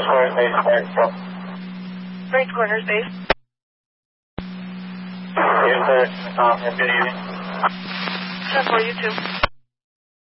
Corners base, Great Corners base. Yes, sir. Good evening. 10-4, you too.